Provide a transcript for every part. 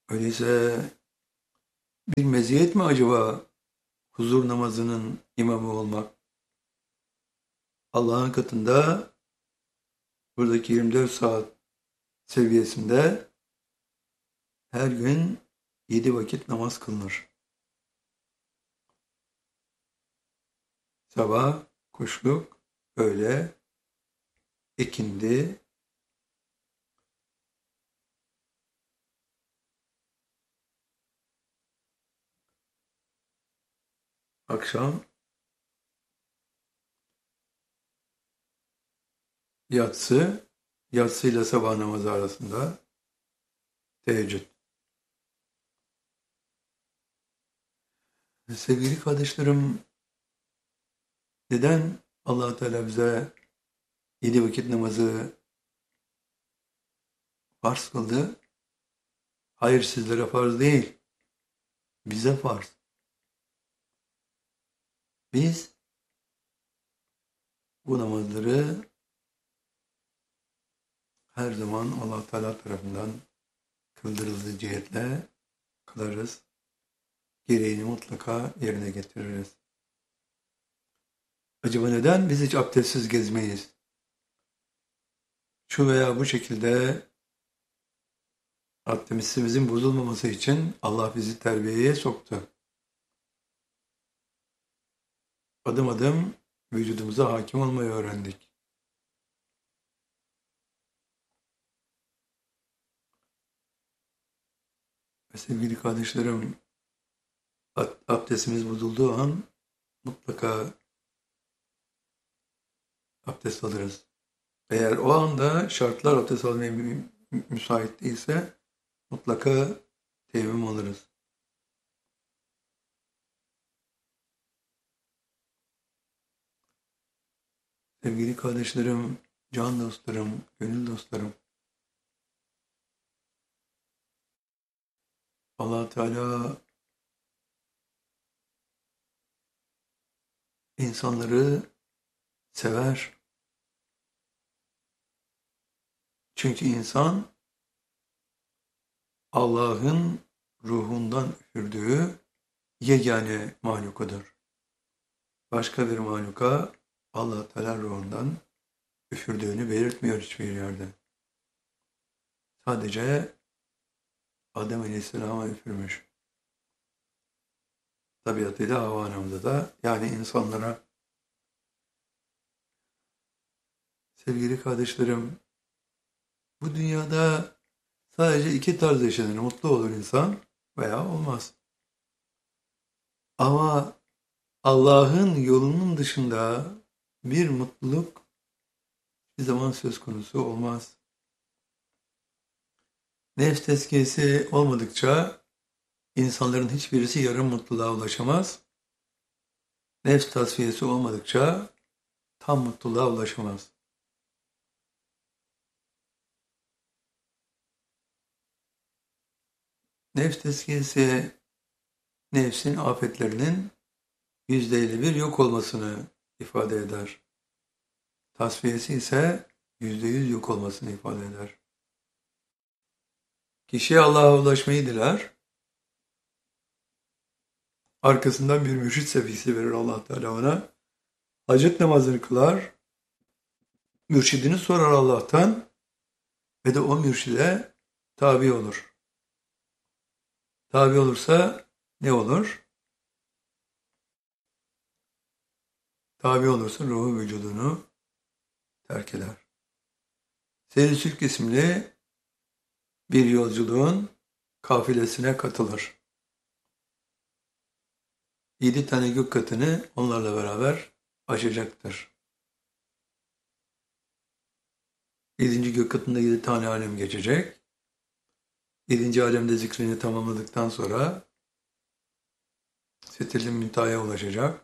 Öyleyse bir meziyet mi acaba huzur namazının imamı olmak? Allah'ın katında buradaki 24 saat seviyesinde her gün 7 vakit namaz kılınır. Sabah, kuşluk, öğle, ikindi, akşam, yatsı, yatsıyla sabah namazı arasında teheccüd. Sevgili kardeşlerim, neden Allah Teala bize 7 vakit namazı farz kıldı? Hayır, sizlere farz değil, bize farz. Biz bu namazları her zaman Allah Teala tarafından kıldırıldığı cihetle kılarız. Gereğini mutlaka yerine getiririz. Acaba neden biz hiç abdestsiz gezmeyiz? Şu veya bu şekilde abdestimizin bozulmaması için Allah bizi terbiyeye soktu. Adım adım vücudumuza hakim olmayı öğrendik. Ve sevgili kardeşlerim, abdestimiz bozulduğu an mutlaka abdest alırız. Eğer o anda şartlar abdest almaya müsait değilse mutlaka teyemmüm alırız. Sevgili kardeşlerim, can dostlarım, gönül dostlarım, Allah Teala insanları sever. Çünkü insan Allah'ın ruhundan üfürdüğü yegane mahlukudur. Başka bir mahluka Allah Teala ruhundan üfürdüğünü belirtmiyor hiçbir yerde. Sadece Adem Aleyhisselam'a üfürmüş. Tabiatıyla Havva Hanım'da da, yani insanlara. Sevgili kardeşlerim, bu dünyada sadece iki tarz yaşanır. Mutlu olur insan veya olmaz. Ama Allah'ın yolunun dışında bir mutluluk bir zaman söz konusu olmaz. Nefs tezkiyesi olmadıkça insanların hiçbirisi yarım mutluluğa ulaşamaz. Nefs tasfiyesi olmadıkça tam mutluluğa ulaşamaz. Nefs tezkiyesi nefsin afetlerinin %51 yok olmasını ifade eder. Tasfiyesi ise %100 yok olmasını ifade eder. Kişi Allah'a ulaşmayı diler. Arkasından bir mürşit sevgisi verir Allah Teala ona. Hacet namazını kılar. Mürşidini sorar Allah'tan ve de o mürşide tabi olur. Tabi olursa ne olur? Tabi olursa ruhu vücudunu terk eder. Seyri Sülk isimli bir yolculuğun kafilesine katılır. 7 tane gök katını onlarla beraber aşacaktır. 7. gök katında 7 tane alem geçecek. 7. alemde zikrini tamamladıktan sonra Sidratil Münteha'ya ulaşacak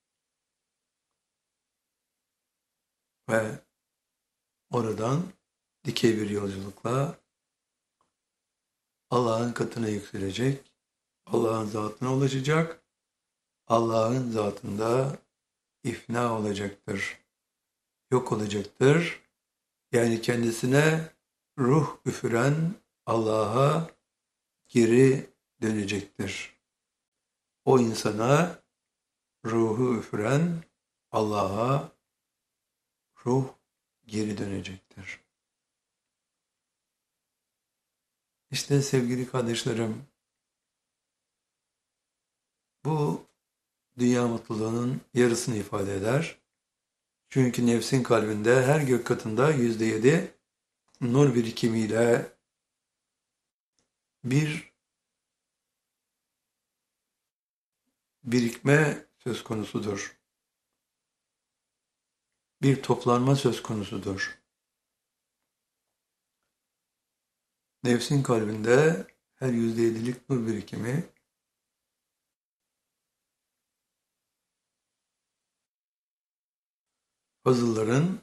ve oradan dikey bir yolculukla Allah'ın katına yükselecek, Allah'ın zatına ulaşacak, Allah'ın zatında ifna olacaktır, yok olacaktır. Yani kendisine ruh üfüren Allah'a geri dönecektir. O insana ruhu üfüren Allah'a ruh geri dönecektir. İşte sevgili kardeşlerim, bu dünya mutluluğunun yarısını ifade eder. Çünkü nefsin kalbinde her gök katında %7 nur birikimiyle bir birikme söz konusudur. Bir toplanma söz konusudur. Nefsin kalbinde her %7'lik nur birikimi fazılların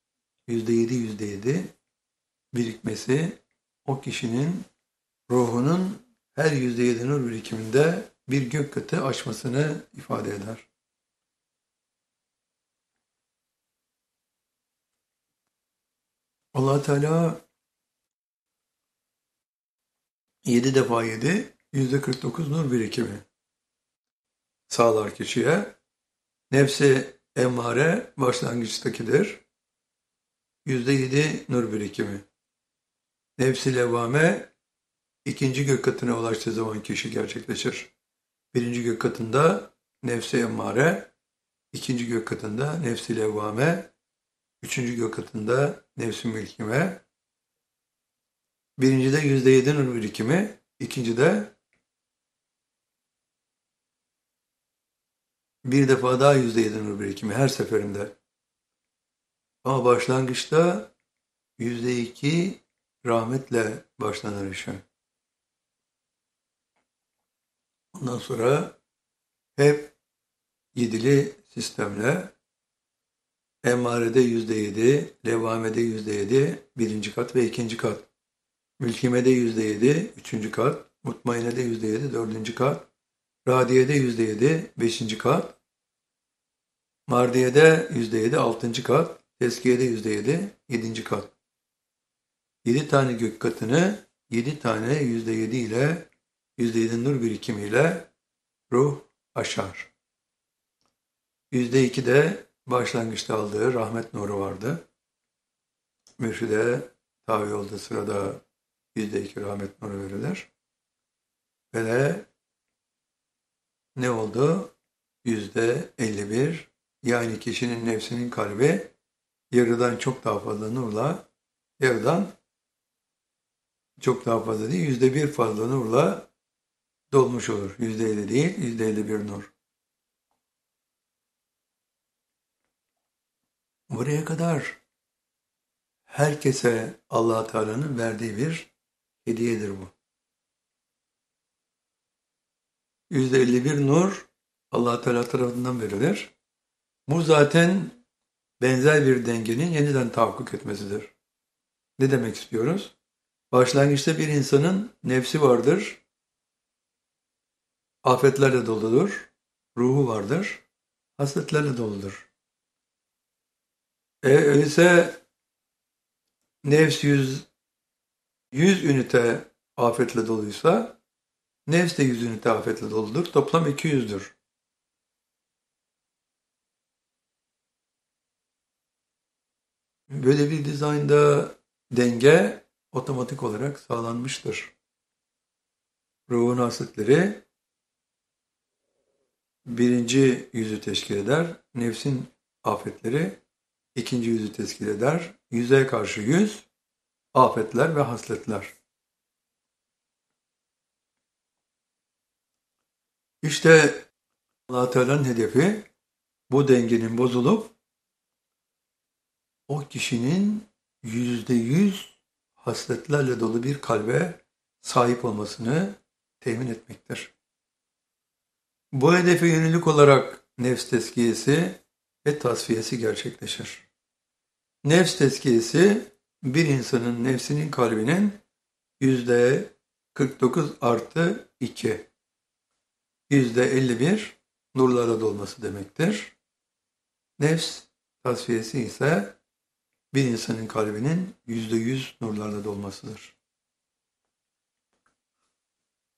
%7 birikmesi o kişinin ruhunun her %7 nur birikiminde bir gök katı aşmasını ifade eder. Allah Teala 7 defa 7 %49 nur birikimi sağlar kişiye. Nefsi emmare başlangıçtakidir. %7 nur birikimi. Nefsi levvame ikinci gök katına ulaştığı zaman kişi gerçekleşir. Birinci gök katında nefsi emmare, ikinci gök katında nefsi levvame, üçüncü gök katında nefsi mülkime. Birincide %7 nur birikimi, ikincide bir defa daha %7 nur birikimi her seferinde. Ama başlangıçta %2 rahmetle başlanır işe. Ondan sonra hep yedili sistemle emmarede %7, levvamede %7 birinci kat ve ikinci kat. Mülkimede %7 üçüncü kat, mutmainede %7 dördüncü kat, radiyede %7 beşinci kat, mardiyede %7 altıncı kat, tezkiyede %7 yedinci kat. 7 tane gök katını 7 tane %7 ile %7 nur birikimiyle ruh aşar. %2 de başlangıçta aldığı rahmet nuru vardı. Mürşide tabi olduğu sırada %2 rahmet nuru verilir. Ve de ne oldu? %51, yani kişinin nefsinin kalbi yarıdan çok daha fazla nurla, yarıdan çok daha fazla değil, %1 fazla nurla dolmuş olur. %50 değil, %51 nur. Buraya kadar herkese Allah Teala'nın verdiği bir hediyedir bu. %51 nur Allah Teala tarafından verilir. Bu zaten benzer bir dengenin yeniden tahakkuk etmesidir. Ne demek istiyoruz? Başlangıçta bir insanın nefsi vardır, afetlerle doludur, ruhu vardır, hasletlerle doludur. Öyleyse nefs 100 ünite afetle doluysa, nefs de 100 ünite afetle doludur. Toplam 200'dür. Böyle bir dizaynda denge otomatik olarak sağlanmıştır. Ruhun hasletleri birinci yüzü teşkil eder. Nefsin afetleri ikinci yüzü teşkil eder. Yüze karşı yüz, afetler ve hasletler. İşte Allah Teala'nın hedefi bu dengenin bozulup o kişinin %100 hasletlerle dolu bir kalbe sahip olmasını temin etmektir. Bu hedefe yönelik olarak nefs tezkiyesi ve tasfiyesi gerçekleşir. Nefs tezkiyesi bir insanın nefsinin kalbinin %49 artı 2, %51 nurlarla dolması demektir. Nefs tasfiyesi ise bir insanın kalbinin %100 nurlarla dolmasıdır.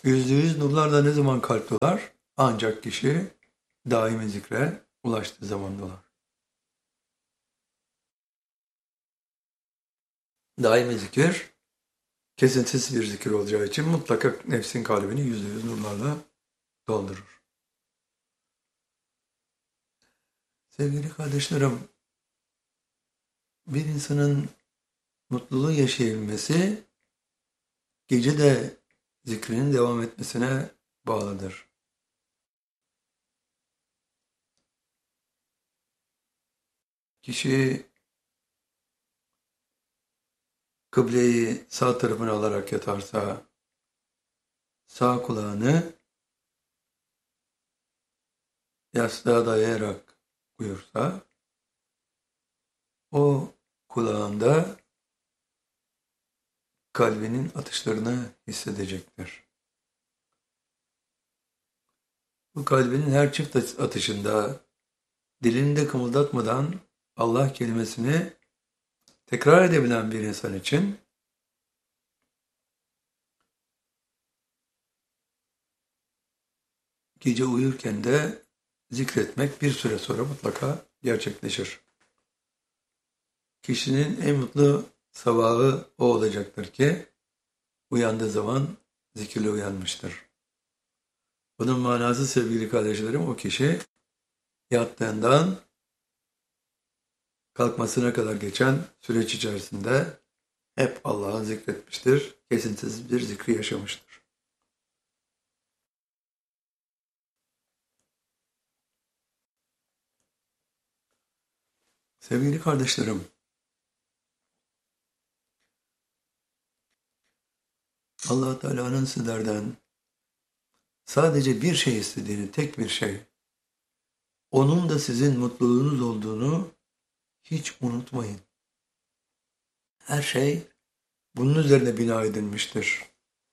%100 nurlarla ne zaman kalp dolar? Ancak kişi daimi zikre ulaştığı zaman dolar. Daimi zikir, kesintisiz bir zikir olacağı için mutlaka nefsin kalbini %100 nurlarla doldurur. Sevgili kardeşlerim, bir insanın mutluluğu yaşayabilmesi, gece de zikrinin devam etmesine bağlıdır. Kişi kıbleyi sağ tarafına alarak yatarsa, sağ kulağını yastığa dayayarak uyursa, o kulağında kalbinin atışlarını hissedecektir. Bu kalbinin her çift atışında dilini de kımıldatmadan Allah kelimesini tekrar edebilen bir insan için gece uyurken de zikretmek bir süre sonra mutlaka gerçekleşir. Kişinin en mutlu sabahı o olacaktır ki uyandığı zaman zikirle uyanmıştır. Bunun manası sevgili kardeşlerim, o kişi yattığından kalkmasına kadar geçen süreç içerisinde hep Allah'ı zikretmiştir, kesintisiz bir zikri yaşamıştır. Sevgili kardeşlerim, Allah Teala'nın sizlerden sadece bir şey istediğini, tek bir şey, onun da sizin mutluluğunuz olduğunu hiç unutmayın. Her şey bunun üzerine bina edilmiştir.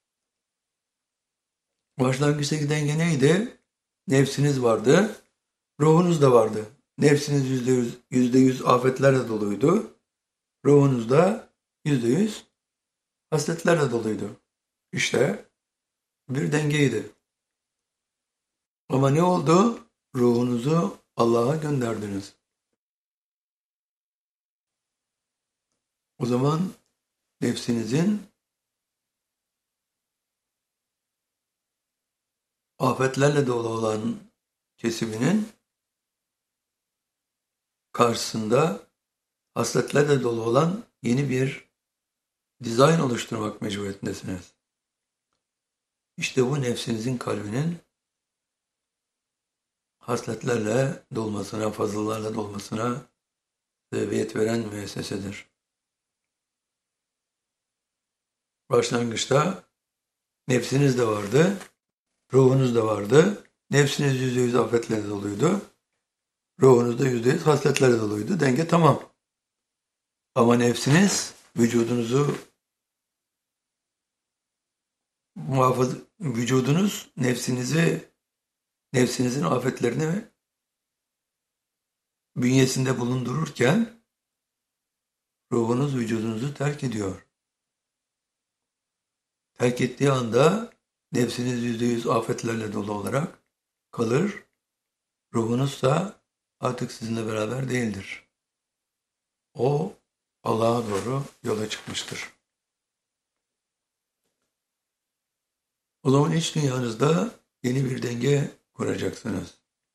Başlangıçtaki denge neydi? Nefsiniz vardı, ruhunuz da vardı. Nefsiniz %100 afetlerle doluydu. Ruhunuz da %100 hasletlerle doluydu. İşte bir dengeydi. Ama ne oldu? Ruhunuzu Allah'a gönderdiniz. O zaman nefsinizin afetlerle dolu olan kesiminin karşısında hasletlerle dolu olan yeni bir dizayn oluşturmak mecburiyetindesiniz. İşte bu nefsinizin kalbinin hasletlerle dolmasına, fazlalarla dolmasına sebebiyet veren müessesedir. Başlangıçta nefsiniz de vardı, ruhunuz da vardı. Nefsiniz %100 afetlerle doluydu. Ruhunuz da %100 hasletlerle doluydu. Denge tamam. Ama nefsiniz vücudunuz nefsinizin afetlerini bünyesinde bulundururken ruhunuz vücudunuzu terk ediyor. Terk ettiği anda nefsiniz %100 afetlerle dolu olarak kalır. Ruhunuzsa artık sizinle beraber değildir. O Allah'a doğru yola çıkmıştır. O zaman iç dünyanızda yeni bir denge kuracaksınız.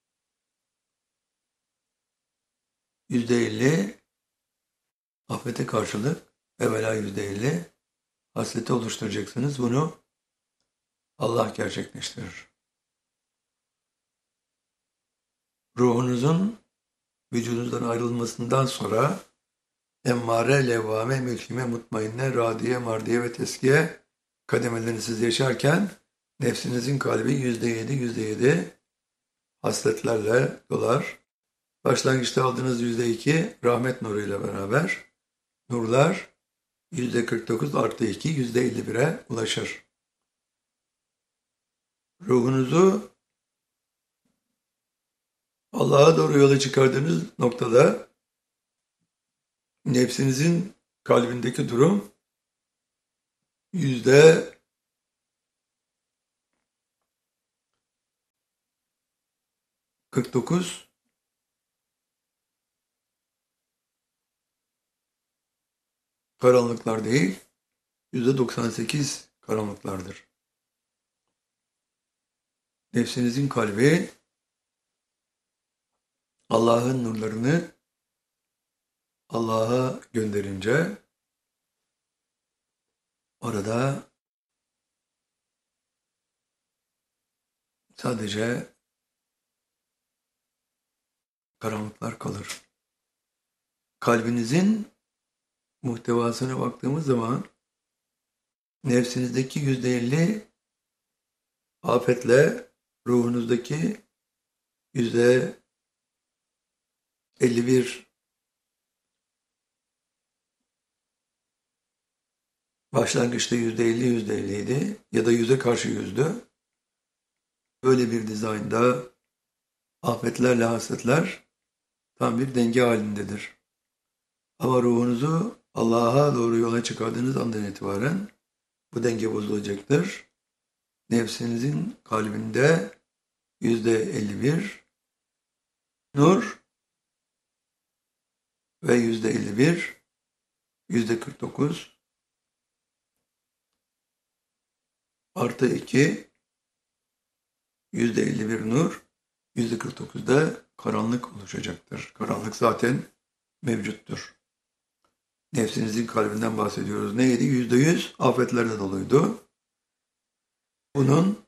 %50 afete karşılık evvela %50 hasreti oluşturacaksınız. Bunu Allah gerçekleştirir. Ruhunuzun vücudunuzdan ayrılmasından sonra emmare, levvame, mülkime, mutmainne, radiye, mardiye ve teskiye kademelerini siz yaşarken nefsinizin kalbi %7 hasletlerle dolar. Başlangıçta aldığınız %2 rahmet nuruyla beraber nurlar %49 artı 2 %51'e ulaşır. Ruhunuzu Allah'a doğru yola çıkardığınız noktada nefsinizin kalbindeki durum 49 karanlıklar değil, %98 karanlıklardır. Nefsinizin kalbi Allah'ın nurlarını Allah'a gönderince orada sadece karanlıklar kalır. Kalbinizin muhtevasına baktığımız zaman nefsinizdeki %50 afetle ruhunuzdaki %51 başlangıçta %50 idi ya da 100'e karşı 100'dü. Böyle bir dizaynda afetlerle hasetler tam bir denge halindedir. Ama ruhunuzu Allah'a doğru yola çıkardığınız andan itibaren bu denge bozulacaktır. Nefsinizin kalbinde %51 nur ve %51, %49 artı 2, %51 nur, %49'da karanlık oluşacaktır. Karanlık zaten mevcuttur. Nefsinizin kalbinden bahsediyoruz. Neydi? %100 afetlerle doluydu. Bunun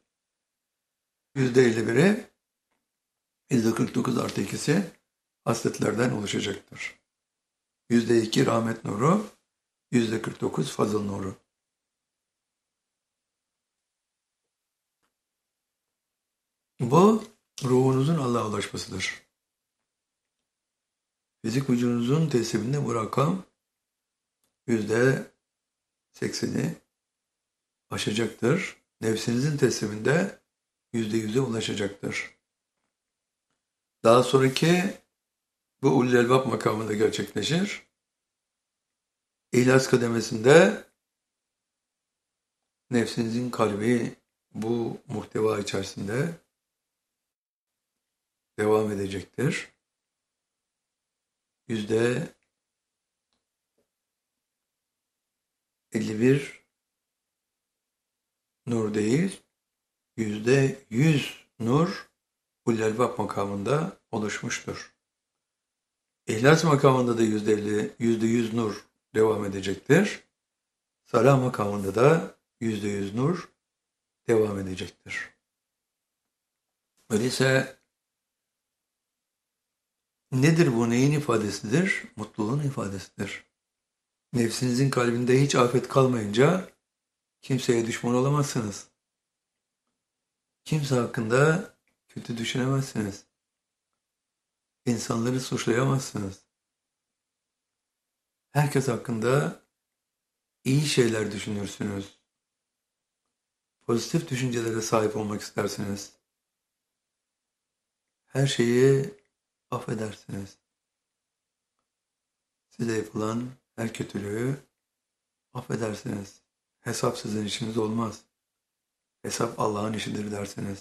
%51'i, %49 artı 2'si hasletlerden oluşacaktır. %2 rahmet nuru, %49 fazıl nuru. Bu ruhunuzun Allah'a ulaşmasıdır. Fizik vücudunuzun tesliminde bu rakam %80'i aşacaktır. Nefsinizin tesliminde %100'e ulaşacaktır. Daha sonraki bu ulul elbab makamında gerçekleşir. İhlas kademesinde nefsinizin kalbi bu muhteva içerisinde devam edecektir. %51 nur değil, %100 nur ulul elbab makamında oluşmuştur. İhlas makamında da %100 nur devam edecektir. Salah makamında da %100 nur devam edecektir. Öyleyse nedir bu? Neyin ifadesidir? Mutluluğun ifadesidir. Nefsinizin kalbinde hiç afet kalmayınca kimseye düşman olamazsınız. Kimse hakkında kötü düşünemezsiniz. İnsanları suçlayamazsınız. Herkes hakkında iyi şeyler düşünürsünüz. Pozitif düşüncelere sahip olmak istersiniz. Her şeyi affedersiniz. Size yapılan her kötülüğü affedersiniz. Hesap sizin işiniz olmaz. Hesap Allah'ın işidir dersiniz.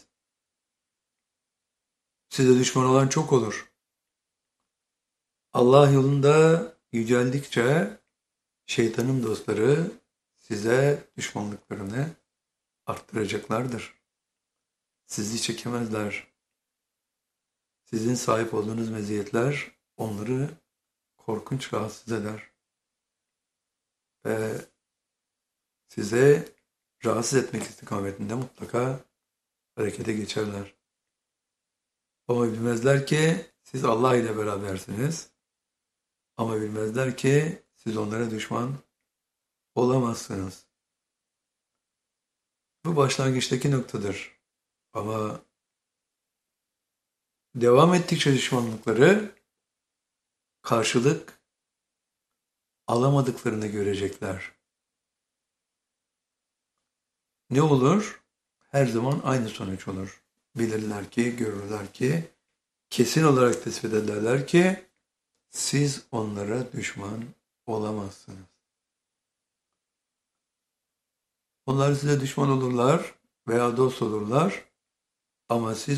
Size düşman olan çok olur. Allah yolunda yüceldikçe şeytanın dostları size düşmanlıklarını arttıracaklardır. Sizi çekemezler. Sizin sahip olduğunuz meziyetler onları korkunç rahatsız eder. Ve size rahatsız etmek istikametinde mutlaka harekete geçerler. Ama bilmezler ki siz Allah ile berabersiniz. Ama bilmezler ki siz onlara düşman olamazsınız. Bu başlangıçtaki noktadır. Ama devam ettikçe düşmanlıkları karşılık alamadıklarını görecekler. Ne olur? Her zaman aynı sonuç olur. Bilirler ki, görürler ki, kesin olarak tespit ederler ki siz onlara düşman olamazsınız. Onlar size düşman olurlar veya dost olurlar ama siz